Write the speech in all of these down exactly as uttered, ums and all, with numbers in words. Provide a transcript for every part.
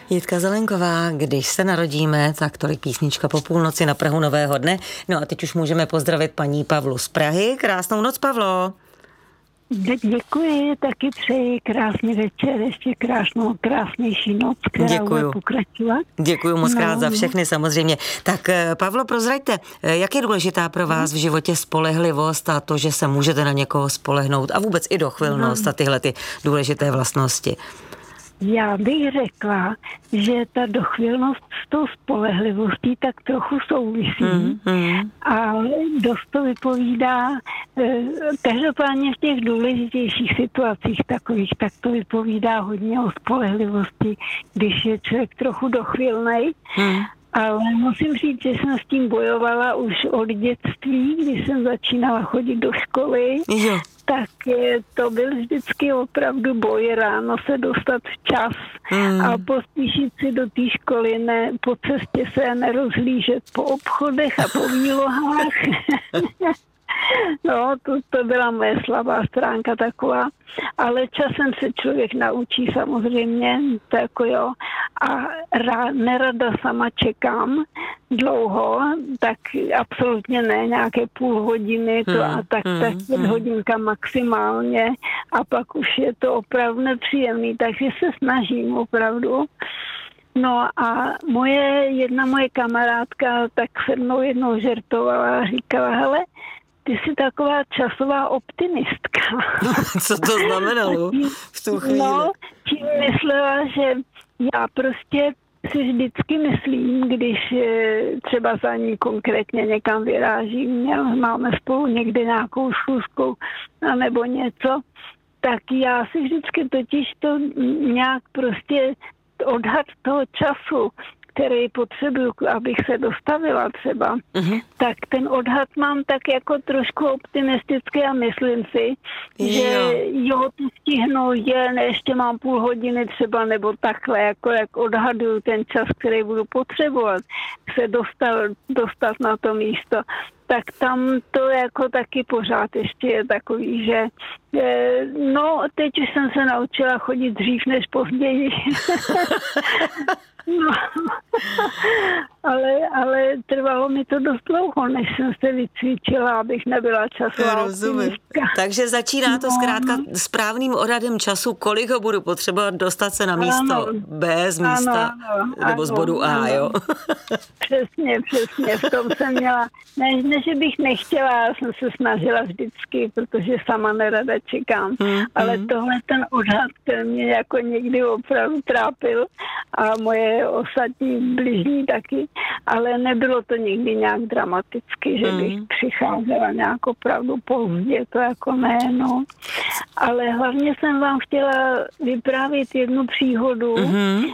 Jitka Zelenková, když se narodíme, tak tolik písnička po půlnoci na prahu nového dne. No a teď už můžeme pozdravit paní Pavlu z Prahy. Krásnou noc, Pavlo. Děkuji, taky přeji krásný večer, ještě krásnou, krásnější noc, která Děkuju. bude pokračovat. Děkuju moc no. krát za všechny samozřejmě. Tak Pavlo, prozraďte, jak je důležitá pro vás v životě spolehlivost a to, že se můžete na někoho spolehnout a vůbec i dochvilnost no. a tyhle ty důležité vlastnosti? Já bych řekla, že ta dochvilnost s tou spolehlivostí tak trochu souvisí mm, mm. a dost to vypovídá, každopádně v těch důležitějších situacích takových, tak to vypovídá hodně o spolehlivosti, když je člověk trochu dochvilnej. Mm. Ale musím říct, že jsem s tím bojovala už od dětství, když jsem začínala chodit do školy. Jo. Tak to byl vždycky opravdu boj ráno se dostat včas mm. a pospíšit si do té školy, ne, po cestě se nerozhlížet po obchodech a po výlohách. No, to, to byla moje slabá stránka taková, ale časem se člověk naučí samozřejmě, to jako jo, a rá, nerada sama čekám dlouho, tak absolutně ne, nějaké půl hodiny, to a tak, hmm, tak hmm. hodinka maximálně a pak už je to opravdu nepříjemný, takže se snažím opravdu. No a moje, jedna moje kamarádka tak se mnou jednou žertovala a říkala, hele, ty jsi taková časová optimistka. Co to znamenalo v tu chvíli? No, tím myslela, že já prostě si vždycky myslím, když třeba za ní konkrétně někam vyrážím, máme spolu někdy nějakou schůzku nebo něco, tak já si vždycky totiž to nějak prostě odhad toho času, který potřebuju, abych se dostavila třeba, uh-huh. tak ten odhad mám tak jako trošku optimistický a myslím si, jo. že jo, to stihnu, je, ne, ještě mám půl hodiny třeba, nebo takhle, jako jak odhaduju ten čas, který budu potřebovat se dostat, dostat na to místo. Tak tam to jako taky pořád ještě je takový, že no, teď už jsem se naučila chodit dřív než později. No, ale, ale trvalo mi to dost dlouho, než jsem se vycvičila, abych nebyla časová optimistka. Takže začíná to no. zkrátka správným odhadem času, kolik ho budu potřebovat dostat se na místo ano. B z místa, ano, ano, nebo ano, z bodu A, ano. jo? Přesně, přesně, v tom jsem měla, ne, ne, že bych nechtěla, já jsem se snažila vždycky, protože sama nerada čekám, hmm, ale hmm. tohle ten odhad, ten mě jako někdy opravdu trápil a moje ostatní bližní taky, ale nebylo to nikdy nějak dramaticky, že bych mm. přicházela nějak opravdu pozdě, to jako ne, no. Ale hlavně jsem vám chtěla vyprávět jednu příhodu mm-hmm.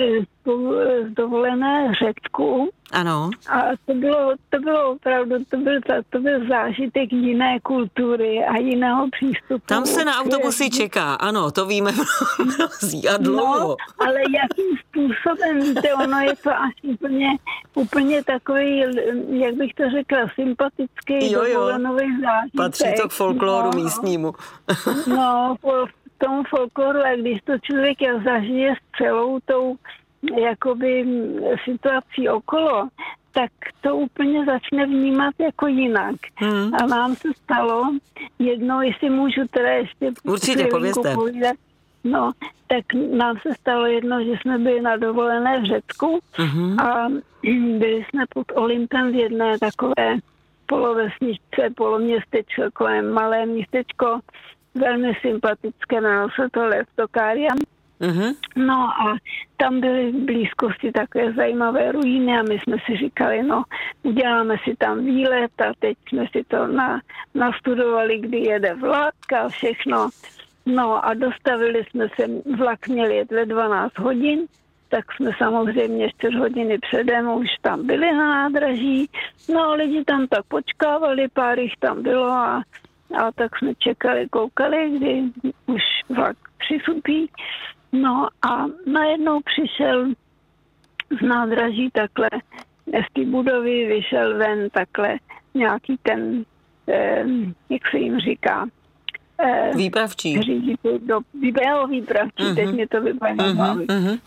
z dovolené Řecku. Ano. A to bylo, to bylo opravdu, to byl, to byl zážitek jiné kultury a jiného přístupu. Tam se na autobusy čeká, ano, to víme mnozí a dlouho. No, ale jakým způsobem, víte, ono je to až úplně, úplně takový, jak bych to řekla, sympatický dovolenový zážitek. Patří to k folkloru no, místnímu. No, v tomu folkloru, a když to člověk zažije s celou tou jakoby situací okolo, tak to úplně začne vnímat jako jinak. Hmm. A nám se stalo jednou, jestli můžu teda ještě určitě povězte. Povídat, no, tak nám se stalo jedno, že jsme byli na dovolené v Řecku mm-hmm. a byli jsme pod Olympem v jedné takové polovesničce, poloměstečko, takové malé městečko, velmi sympatické, jmenovalo se to Leftokária. Mm-hmm. No a tam byly v blízkosti takové zajímavé ruiny a my jsme si říkali, no uděláme si tam výlet a teď jsme si to na, nastudovali, kdy jede vlak a všechno. No a dostavili jsme se, vlak měl jet ve dvanáct hodin, tak jsme samozřejmě čtyři hodiny předem už tam byli na nádraží. No a lidi tam tak počkávali, pár jich tam bylo a, a tak jsme čekali, koukali, kdy už vlak přisupí. No a najednou přišel z nádraží takhle, z té budovy vyšel ven takhle nějaký ten, eh, jak se jim říká, eh, výpravčí. Řiditel do výpravčí, uh-huh. teď mi to vypadá. Uh-huh, uh-huh.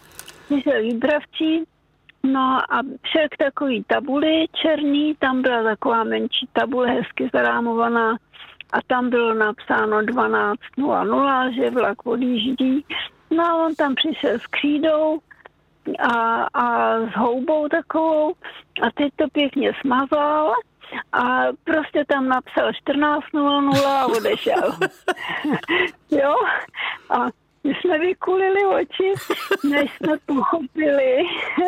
přišel výbravčí, no a šel k takový tabuli černý, tam byla taková menší tabule, hezky zarámovaná a tam bylo napsáno dvanáct nula nula, že vlak odjíždí. No a on tam přišel s křídou a, a s houbou takovou a teď to pěkně smazal a prostě tam napsal čtrnáct nula nula a odešel. Jo? A my jsme vykulili oči, než jsme pochopili,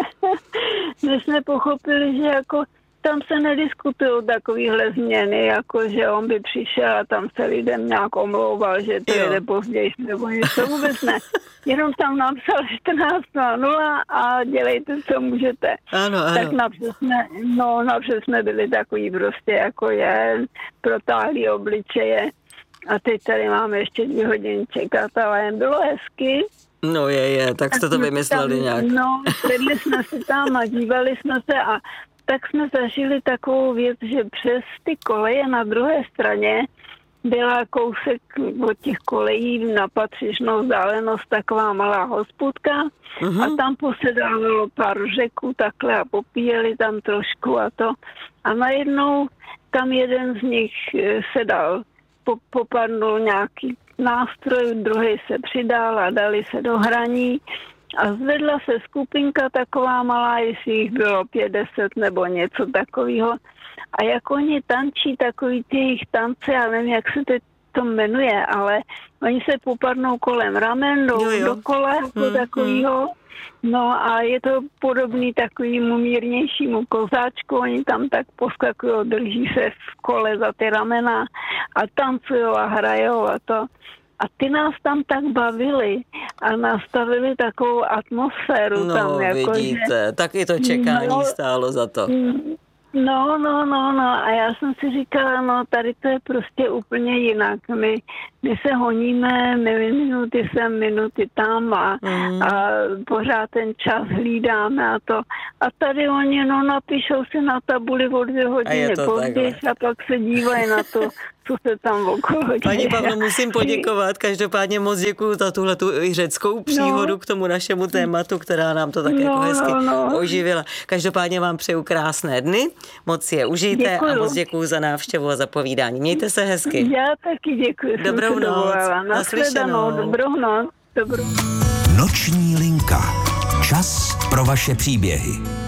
než jsme pochopili, že jako tam se nediskutují takovýhle změny, jako že on by přišel a tam se lidem nějak omlouval, že to jde později, nebo něco, vůbec ne. Jenom tam napsal čtrnáct nula nula a dělejte, co můžete. Ano, ano. Tak napřed jsme, no, napřed jsme byli takový prostě jako je, protáhlý obličeje. A teď tady máme ještě dvě hodiny čekat, ale jen bylo hezky. No je, je, tak jste to vymysleli tam, nějak. No, sedli jsme si tam a dívali jsme se a tak jsme zažili takovou věc, že přes ty koleje na druhé straně byla kousek od těch kolejí na patřičnou vzdálenost taková malá hospůdka uh-huh. a tam posedávalo pár řeků takhle a popíjeli tam trošku a to. A najednou tam jeden z nich sedal, popadnul nějaký nástroj, druhý se přidal a dali se do hraní a zvedla se skupinka taková malá, jestli jich bylo pět, deset nebo něco takového. A jak oni tančí takový ty jejich tance, já nevím, jak se teď to jmenuje, ale oni se popadnou kolem ramen do, jo, jo. do kola jako hmm, takového. Hmm. No a je to podobný takovému mírnějšímu kozáčku, oni tam tak poskakují, drží se v kole za ty ramena a tancují a hrajou a to. A ty nás tam tak bavili a nastavili takovou atmosféru no, tam. Jako, vidíte, že... tak i to čekání no, stálo za to. No, no, no, no a já jsem si říkala, no tady to je prostě úplně jinak. My, my se honíme, my minuty sem, minuty tam a, mm. a pořád ten čas hlídáme a to. A tady oni, no napíšou si na tabuli o dvě hodiny později a pak se dívají na to, co se tam okolo děje. Paní Pavlo, musím poděkovat. Každopádně moc děkuju za tuhletu řeckou příhodu no. k tomu našemu tématu, která nám to tak no, jako hezky no, no. oživila. Každopádně vám přeju krásné dny, moc je užijte děkuju. A moc děkuju za návštěvu a za povídání. Mějte se hezky. Já taky děkuji. Dobrou noc. Naslyšenou. Dobrou noc. Dobrou. Noční linka. Čas pro vaše příběhy.